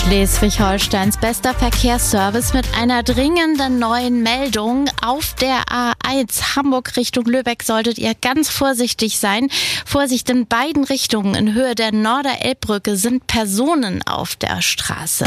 Schleswig-Holsteins bester Verkehrsservice mit einer dringenden neuen Meldung. Auf der A1 Hamburg Richtung Lübeck solltet ihr ganz vorsichtig sein. Vorsicht in beiden Richtungen. In Höhe der Norderelbbrücke sind Personen auf der Straße.